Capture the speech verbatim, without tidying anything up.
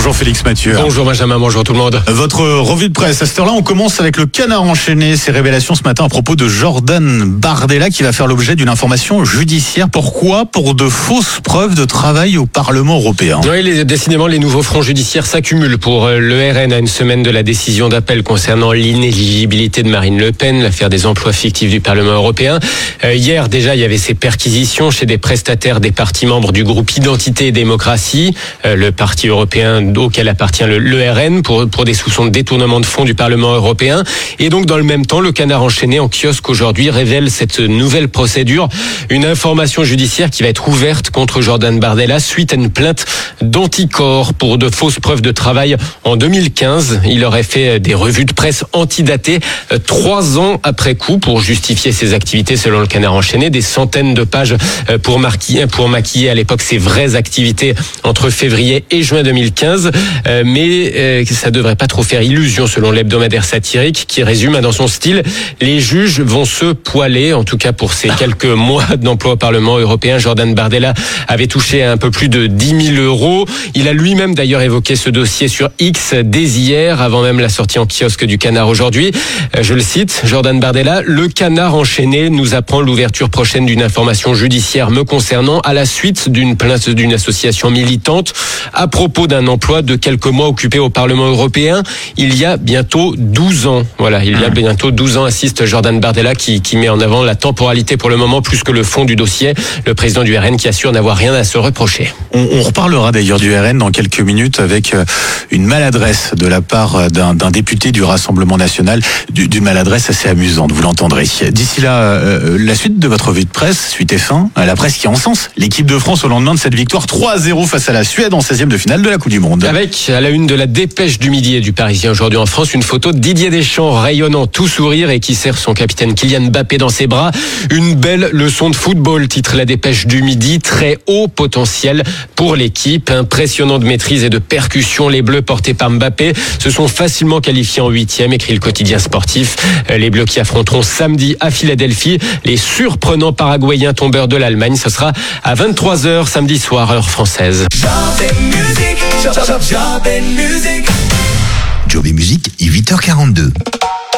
Bonjour Félix Mathieu. Bonjour Benjamin, bonjour tout le monde. Votre revue de presse, à cette heure-là, on commence avec le canard enchaîné. Ces révélations ce matin à propos de Jordan Bardella qui va faire l'objet d'une information judiciaire. Pourquoi ? Pour de fausses preuves de travail au Parlement européen. Oui, les, décidément, les nouveaux fronts judiciaires s'accumulent pour le R N à une semaine de la décision d'appel concernant l'inéligibilité de Marine Le Pen, l'affaire des emplois fictifs du Parlement européen. Euh, hier, déjà, il y avait ces perquisitions chez des prestataires des partis membres du groupe Identité et Démocratie, euh, le parti européen auquel appartient le, le R N, pour, pour des soupçons de détournement de fonds du Parlement européen. Et donc, dans le même temps, le canard enchaîné en kiosque aujourd'hui révèle cette nouvelle procédure, une information judiciaire qui va être ouverte contre Jordan Bardella suite à une plainte d'Anticor pour de fausses preuves de travail en deux mille quinze. Il aurait fait des revues de presse antidatées euh, trois ans après coup pour justifier ses activités selon le canard enchaîné. Des centaines de pages euh, pour, marquiller, pour maquiller à l'époque ses vraies activités entre février et juin deux mille quinze. Euh, mais euh, ça devrait pas trop faire illusion selon l'hebdomadaire satirique qui résume dans son style: les juges vont se poiler. En tout cas pour ces quelques mois d'emploi au Parlement européen, Jordan Bardella avait touché un peu plus de dix mille euros. Il a lui-même d'ailleurs évoqué ce dossier sur X dès hier, avant même la sortie en kiosque du canard aujourd'hui. Euh, je le cite, Jordan Bardella: le canard enchaîné nous apprend l'ouverture prochaine d'une information judiciaire me concernant à la suite d'une plainte d'une association militante à propos d'un emploi de quelques mois occupé au Parlement européen il y a bientôt douze ans. Voilà, il y a bientôt douze ans, assiste Jordan Bardella qui, qui met en avant la temporalité pour le moment plus que le fond du dossier. Le président du R N qui assure n'avoir rien à se reprocher. On, on reparlera d'ailleurs du R N dans quelques minutes avec une maladresse de la part d'un, d'un député du Rassemblement National, d'une maladresse assez amusante, vous l'entendrez. D'ici là, euh, la suite de votre revue de presse, suite F un, la presse qui encense l'équipe de France au lendemain de cette victoire trois à zéro face à la Suède en seizième de finale de la Coupe du Monde. Avec, à la une de la Dépêche du Midi et du Parisien aujourd'hui en France, une photo de Didier Deschamps rayonnant tout sourire et qui serre son capitaine Kylian Mbappé dans ses bras. Une belle leçon de football, titre la Dépêche du Midi. Très haut potentiel pour l'équipe. Impressionnante maîtrise et de percussion. Les Bleus portés par Mbappé se sont facilement qualifiés en huitième, écrit le quotidien sportif. Les Bleus qui affronteront samedi à Philadelphie les surprenants Paraguayens tombeurs de l'Allemagne. Ce sera à vingt-trois heures samedi soir, heure française. Job et musique, il est huit heures quarante-deux.